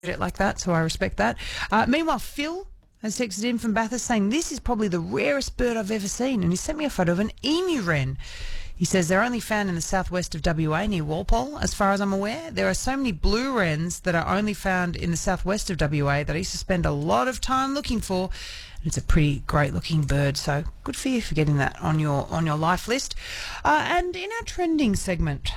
it like that, so I respect that. Meanwhile, Phil has texted in from Bathurst saying this is probably the rarest bird I've ever seen, and he sent me a photo of an emu wren. He says they're only found in the southwest of WA near Walpole, as far as I'm aware. There are so many blue wrens that are only found in the southwest of WA that I used to spend a lot of time looking for. It's a pretty great looking bird, so good for you for getting that on your life list. And in our trending segment,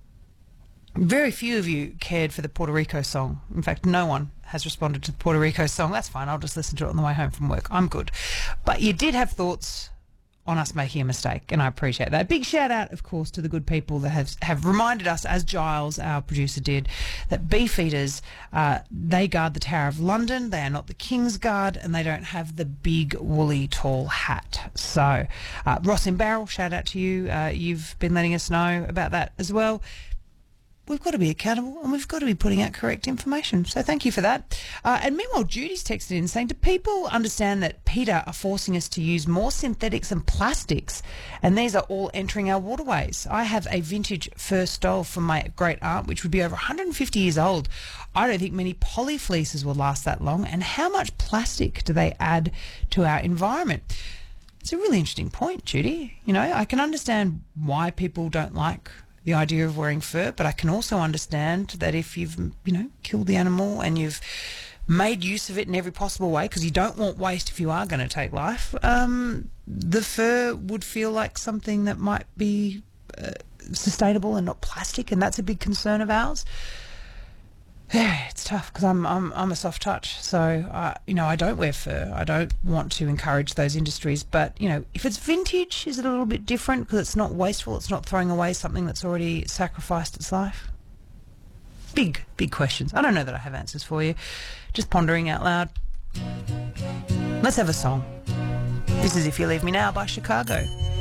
very few of you cared for the Puerto Rico song. In fact, no one has responded to the Puerto Rico song. That's fine. I'll just listen to it on the way home from work. I'm good. But you did have thoughts on us making a mistake, and I appreciate that. Big shout out, of course, to the good people that have reminded us, as Giles, our producer, did, that Beefeaters, they guard the Tower of London. They are not the King's Guard, and they don't have the big, woolly, tall hat. So, Ross in Barrel, shout out to you. You've been letting us know about that as well. We've got to be accountable and we've got to be putting out correct information. So thank you for that. And meanwhile, Judy's texted in saying, do people understand that PETA are forcing us to use more synthetics and plastics, and these are all entering our waterways? I have a vintage fur stole from my great aunt, which would be over 150 years old. I don't think many poly fleeces will last that long. And how much plastic do they add to our environment? It's a really interesting point, Judy. You know, I can understand why people don't like the idea of wearing fur, but I can also understand that if you've, killed the animal and you've made use of it in every possible way, because you don't want waste if you are going to take life, the fur would feel like something that might be sustainable and not plastic, and that's a big concern of ours. Yeah, it's tough because I'm a soft touch, so I don't wear fur. I don't want to encourage those industries, but if it's vintage, is it a little bit different because it's not wasteful? It's not throwing away something that's already sacrificed its life. Big questions. I don't know that I have answers for you. Just pondering out loud. Let's have a song. This is "If You Leave Me Now" by Chicago.